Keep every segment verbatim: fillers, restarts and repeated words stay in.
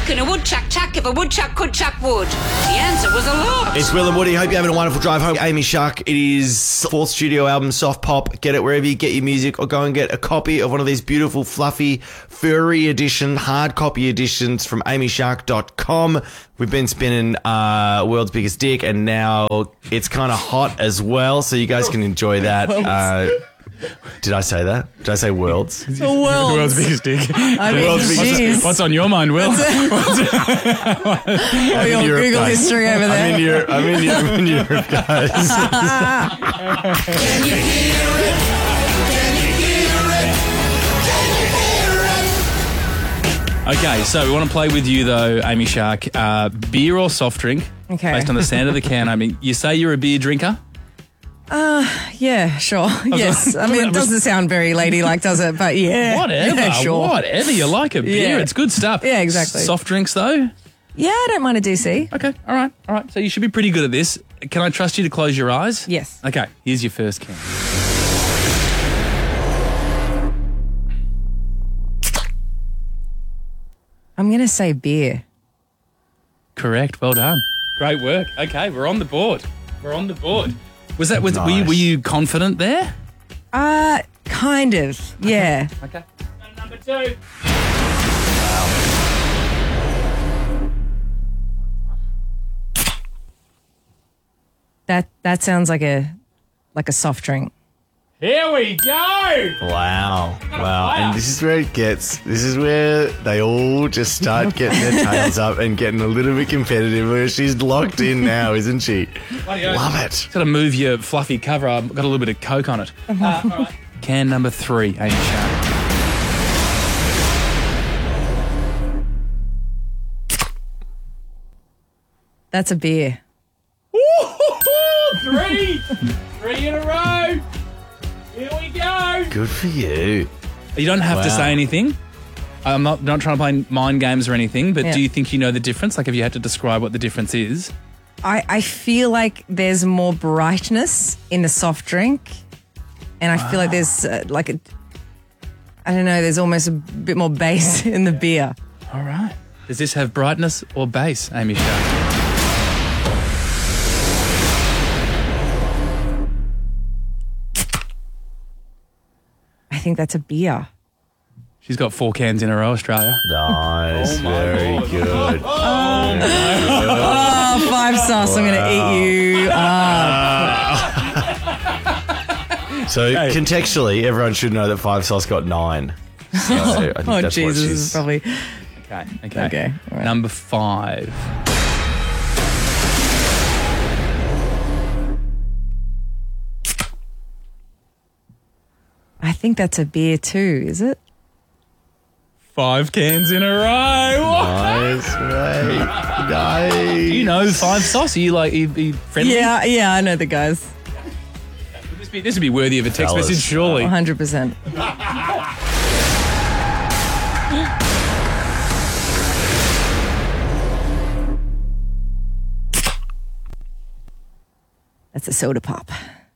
can a woodchuck chuck if a woodchuck could chuck wood? The answer was a lot. It's Will and Woody. Hope you're having a wonderful drive home. Amy Shark. It is fourth studio album, Soft Pop. Get it wherever you get your music, or go and get a copy of one of these beautiful, fluffy, furry edition, hard copy editions from amy shark dot com. We've been spinning uh, World's Biggest Dick, and now it's kind of hot as well, so you guys can enjoy that. Uh, did I say that? Did I say worlds? The world's, the world's biggest dick. I mean, world's biggest, what's on your mind, Will? Your Google history over there. I'm in Europe, I'm in Europe, I'm in Europe guys. Can you hear it? Can you hear it? Can you hear it? Okay, so we want to play with you though, Amy Shark. Uh, beer or soft drink? Okay. Based on the sound of the can. I mean, you say you're a beer drinker? Uh, yeah, sure. Yes. I mean, it doesn't sound very ladylike, does it? But yeah. Whatever. Yeah, sure. Whatever. You like a beer. Yeah. It's good stuff. Yeah, exactly. Soft drinks though? Yeah, I don't mind a D C. Okay. All right. All right. So you should be pretty good at this. Can I trust you to close your eyes? Yes. Okay. Here's your first can. I'm going to say beer. Correct. Well done. Great work. Okay, we're on the board. We're on the board. Was that? Was, Nice. were, you, were you confident there? Uh, kind of. Yeah. Okay. And number two. That that sounds like a like a soft drink. Here we go. Wow. Wow. And this is where it gets, this is where they all just start getting their tails up and getting a little bit competitive, where she's locked in now, isn't she? Love it. Got to move your fluffy cover. I've got a little bit of Coke on it. Uh, all right. Can number three, Amy Shark. That's a beer. Three. Three in a row. Here we go. Good for you. You don't have to Wow. say anything. I'm not, not trying to play mind games or anything, but Yeah. do you think you know the difference? Like, if you had to describe what the difference is? I, I feel like there's more brightness in the soft drink, and I feel like there's uh, like a, I don't know, there's almost a bit more bass in the beer. All right. Does this have brightness or bass, Amy Shark? I think that's a beer. She's got four cans in a row, Australia. Nice. Very good. Oh, five sauce! I'm going to eat you up. So contextually, everyone should know that Five Sauce got nine. So I think Oh, that's Jesus, what this she's... is probably. Okay. Okay. Okay, all right. Number five. I think that's a beer too, is it? Five cans in a row. Nice, mate. Nice. Do you know Five Sauce? Are you like, are you, are you friendly? Yeah, yeah, I know the guys. Would this, be, this would be worthy of a text Fellas. message, surely. one hundred percent. That's a soda pop.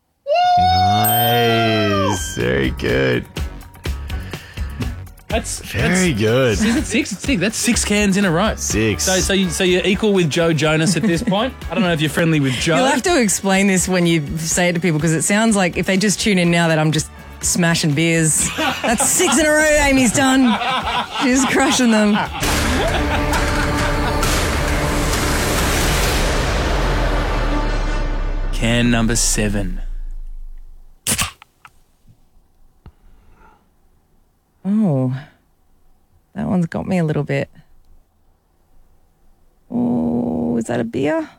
Nice. Very good. That's Very good. That's six, six. That's six cans in a row. Six. So, so, you, so you're equal with Joe Jonas at this point. I don't know if you're friendly with Joe. You'll have to explain this when you say it to people, because it sounds like if they just tune in now that I'm just smashing beers. That's six in a row Amy's done. She's crushing them. Can number seven. Oh, that one's got me a little bit. Oh, is that a beer?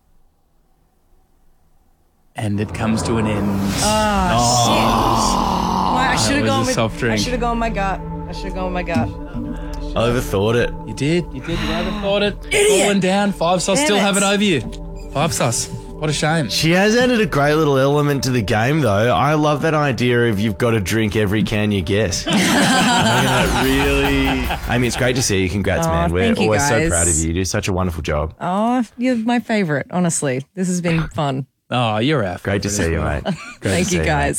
And it comes to an end. I should have was gone a with soft drink. I should have gone with my gut. I should have gone with my gut. Overthought it. You did. You did. You overthought it. Falling down. Five Sauce Damn still it. have it over you. Five Sauce. What a shame. She has added a great little element to the game, though. I love that idea of you've got to drink every can you get. I think that really... Amy, it's great to see you. Congrats, Oh, man. We're thank you, always so guys. proud of you. You do such a wonderful job. Oh, you're my favorite, honestly. This has been fun. Oh, you're our Great to see you, mate. Great to Thank see you, mate. guys.